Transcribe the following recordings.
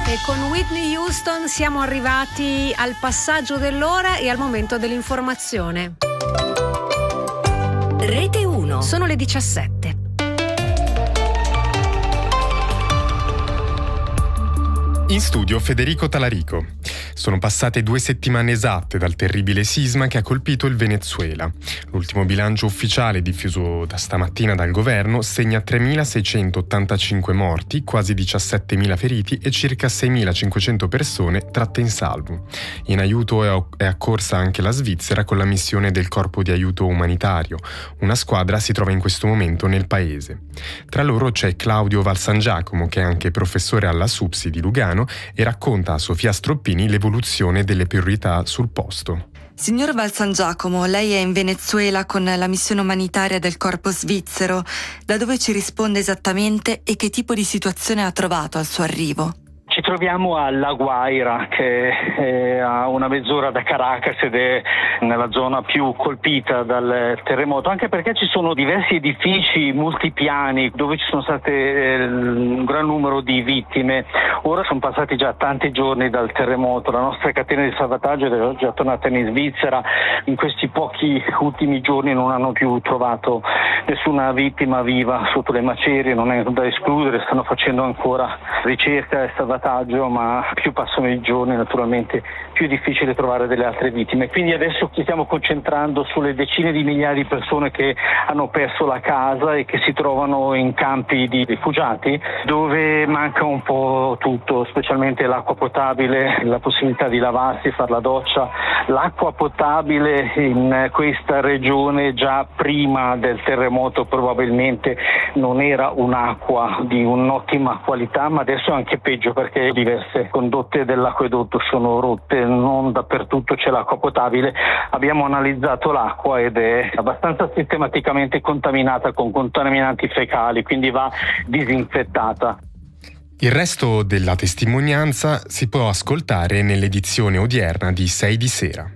E con Whitney Houston siamo arrivati al passaggio dell'ora e al momento dell'informazione. Rete 1. Sono le 17. In studio Federico Talarico. Sono passate 2 settimane esatte dal terribile sisma che ha colpito il Venezuela. L'ultimo bilancio ufficiale diffuso da stamattina dal governo segna 3.685 morti, quasi 17.000 feriti e circa 6.500 persone tratte in salvo. In aiuto è accorsa anche la Svizzera con la missione del Corpo di Aiuto Umanitario. Una squadra si trova in questo momento nel paese. Tra loro c'è Claudio Valsangiacomo, che è anche professore alla SUPSI di Lugano, e racconta a Sofia Stroppini l'evoluzione delle priorità sul posto. Signor Valsangiacomo, lei è in Venezuela con la missione umanitaria del Corpo Svizzero. Da dove ci risponde esattamente e che tipo di situazione ha trovato al suo arrivo? Ci troviamo a La Guaira, che è a una mezz'ora da Caracas ed è nella zona più colpita dal terremoto, anche perché ci sono diversi edifici multipiani dove ci sono state un gran numero di vittime. Ora sono passati già tanti giorni dal terremoto, la nostra catena di salvataggio è già tornata in Svizzera. In questi pochi ultimi giorni non hanno più trovato nessuna vittima viva sotto le macerie, non è da escludere, stanno facendo ancora ricerca e salvataggio, ma più passano i giorni naturalmente più è difficile trovare delle altre vittime. Quindi adesso ci stiamo concentrando sulle decine di migliaia di persone che hanno perso la casa e che si trovano in campi di rifugiati dove manca un po' tutto, specialmente l'acqua potabile, la possibilità di lavarsi, fare la doccia. L'acqua potabile in questa regione già prima del terremoto probabilmente non era un'acqua di un'ottima qualità, ma adesso è anche peggio perché diverse condotte dell'acquedotto sono rotte, non dappertutto c'è l'acqua potabile. Abbiamo analizzato l'acqua ed è abbastanza sistematicamente contaminata con contaminanti fecali, quindi va disinfettata. Il resto della testimonianza si può ascoltare nell'edizione odierna di 6 di sera.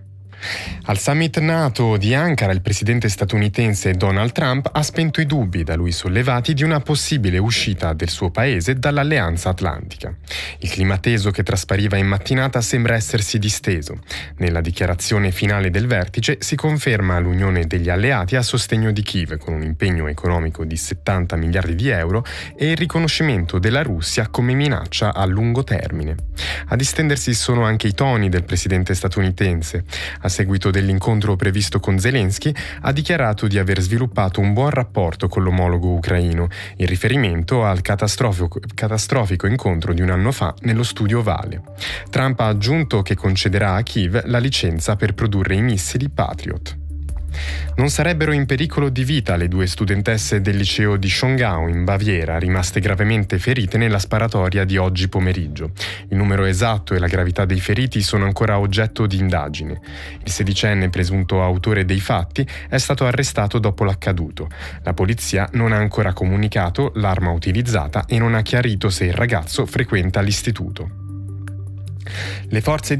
Al summit NATO di Ankara il presidente statunitense Donald Trump ha spento i dubbi da lui sollevati di una possibile uscita del suo paese dall'Alleanza Atlantica. Il clima teso che traspariva in mattinata sembra essersi disteso. Nella dichiarazione finale del vertice si conferma l'unione degli alleati a sostegno di Kiev con un impegno economico di 70 miliardi di euro e il riconoscimento della Russia come minaccia a lungo termine. A distendersi sono anche i toni del presidente statunitense. A seguito dell'incontro previsto con Zelensky, ha dichiarato di aver sviluppato un buon rapporto con l'omologo ucraino, in riferimento al catastrofico incontro di un anno fa nello studio Ovale. Trump ha aggiunto che concederà a Kiev la licenza per produrre i missili Patriot. Non sarebbero in pericolo di vita le 2 studentesse del liceo di Schongau in Baviera, rimaste gravemente ferite nella sparatoria di oggi pomeriggio. Il numero esatto e la gravità dei feriti sono ancora oggetto di indagine. Il 16enne presunto autore dei fatti è stato arrestato dopo l'accaduto. La polizia non ha ancora comunicato l'arma utilizzata e non ha chiarito se il ragazzo frequenta l'istituto. Le forze